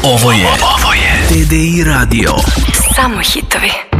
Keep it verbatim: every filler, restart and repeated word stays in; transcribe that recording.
Ovo je, ovo je T D I radio. Samo hitovi.